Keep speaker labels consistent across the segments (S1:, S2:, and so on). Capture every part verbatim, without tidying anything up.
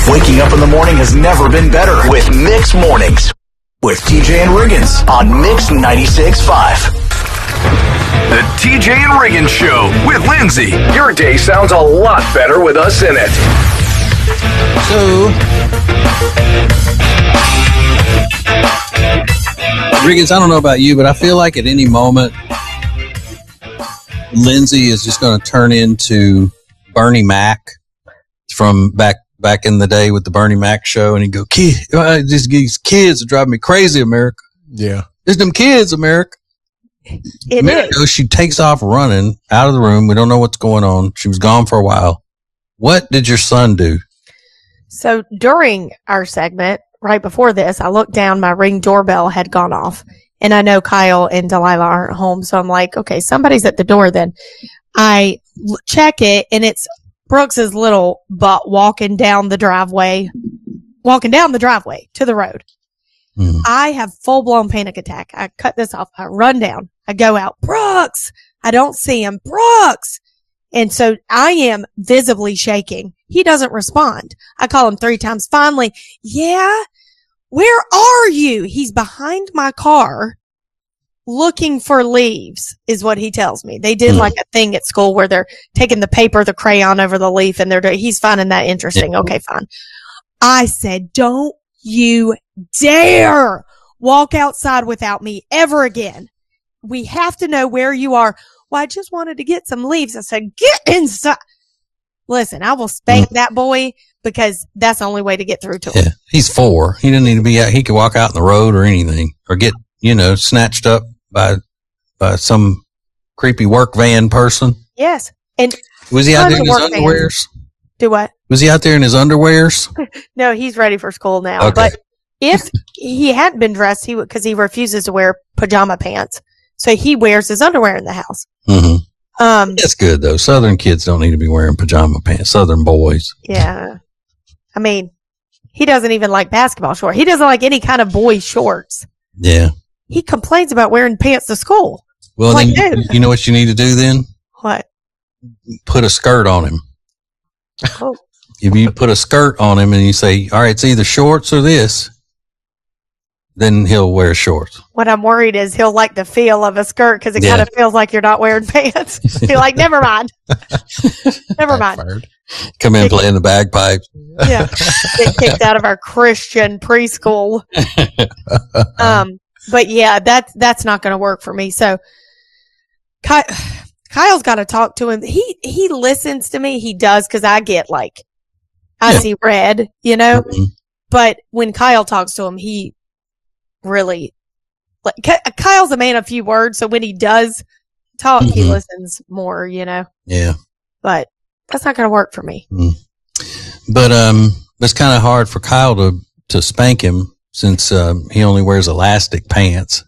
S1: Waking up in the morning has never been better with Mix Mornings with T J and Riggins on Mix ninety-six point five.
S2: The T J and Riggins Show with Lindsay. Your day sounds a lot better with us in it.
S3: So, Riggins, I don't know about you, but I feel like at any moment, Lindsay is just going to turn into Bernie Mac from back back in the day with the Bernie Mac show, and he'd go, Kid, uh, these, these kids are driving me crazy, America.
S4: Yeah.
S3: It's them kids, America.
S5: It
S3: a minute
S5: is.
S3: ago, she takes off running out of the room. We don't know what's going on. She was gone for a while. What did your son do?
S5: So during our segment, right before this, I looked down, my Ring doorbell had gone off. And I know Kyle and Delilah aren't home. So I'm like, okay, somebody's at the door then. I l- check it, and it's Brooks's little butt walking down the driveway, walking down the driveway to the road.
S3: Mm.
S5: I have full blown panic attack. I cut this off. I run down. I go out. Brooks! I don't see him. Brooks! And so I am visibly shaking. He doesn't respond. I call him three times. Finally, yeah, where are you? He's behind my car looking for leaves is what he tells me. They did like a thing at school where they're taking the paper, the crayon over the leaf, and they're doing, he's finding that interesting.
S3: Yeah.
S5: Okay, fine. I said, don't you dare walk outside without me ever again. We have to know where you are. Well, I just wanted to get some leaves. I said, get inside. Listen, I will spank mm. that boy because that's the only way to get through to him.
S3: Yeah, he's four. He doesn't need to be out. He could walk out in the road or anything or get, you know, snatched up by, by some creepy work van person.
S5: Yes. And
S3: was he out there in his
S5: work
S3: underwears?
S5: Vans. Do what?
S3: Was he out there in his underwears?
S5: No, he's ready for school now.
S3: Okay.
S5: But if he hadn't been dressed, he would, because he refuses to wear pajama pants. So he wears his underwear in the house.
S3: Mm-hmm.
S5: Um,
S3: That's good, though. Southern kids don't need to be wearing pajama pants. Southern boys.
S5: Yeah. I mean, he doesn't even like basketball shorts. He doesn't like any kind of boy shorts.
S3: Yeah.
S5: He complains about wearing pants to school.
S3: Well,
S5: like,
S3: then,
S5: dude.
S3: You know what you need to do then?
S5: What?
S3: Put a skirt on him.
S5: Oh.
S3: If you put a skirt on him and you say, all right, it's either shorts or this, then he'll wear shorts.
S5: What I'm worried is he'll like the feel of a skirt because it
S3: Yeah.
S5: kind of feels like you're not wearing pants. You're like, never mind. Never mind.
S4: Backfired.
S3: Come in playing the bagpipes.
S5: Yeah. Get kicked out of our Christian preschool. Um, but yeah, that's, that's not going to work for me. So Ky- Kyle's got to talk to him. He, he listens to me. He does because I get like, I
S3: Yeah.
S5: see red, you know,
S3: Mhm.
S5: but when Kyle talks to him, he really, like, Ky- Kyle's a man of few words. So when he does talk, he
S3: Mhm.
S5: listens more, you know,
S3: Yeah.
S5: but that's not going to work for me.
S3: But um, it's kind of hard for Kyle to, to spank him since um, he only wears elastic pants,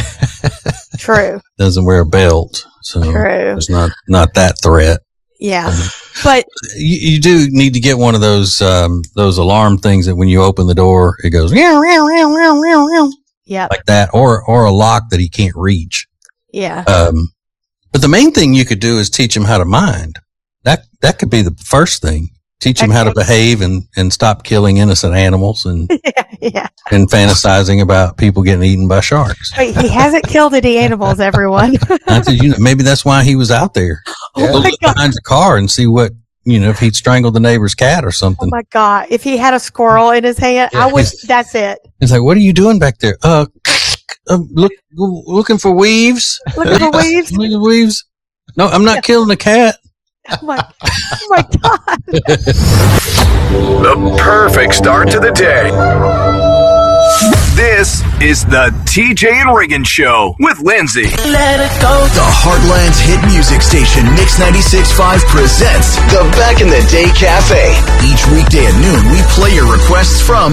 S5: True.
S3: doesn't wear a belt. So
S5: True.
S3: there's not, not that threat.
S5: Yeah. But
S3: You, you do need to get one of those um, those alarm things that when you open the door, it goes meow, meow, meow, meow, meow, meow,
S5: yeah,
S3: like that, or or a lock that he can't reach.
S5: yeah.
S3: Um, but the main thing you could do is teach him how to mind. That that could be the first thing. Teach him how to
S5: Okay.
S3: behave and, and stop killing innocent animals and,
S5: yeah. Yeah.
S3: and fantasizing about people getting eaten by sharks.
S5: Wait, he hasn't killed any animals, everyone.
S3: I said, you know, maybe that's why he was out there.
S5: Oh
S3: Go
S5: my
S3: look
S5: God.
S3: behind your car and see what, you know, if he'd strangled the neighbor's cat or
S5: Oh
S3: something.
S5: my God. If he had a squirrel in his hand, I would, that's it.
S3: It's like, what are you doing back there? Uh, uh look, looking for weaves.
S5: Looking for weaves?
S3: Looking for weaves. No, I'm not killing a cat.
S5: Oh my, oh my God.
S2: The perfect start to the day. This is the T J and Riggins Show with Lindsay.
S1: Let it go. The Heartland's hit music station, Mix ninety-six point five, presents the Back in the Day Cafe. Each weekday at noon, we play your requests from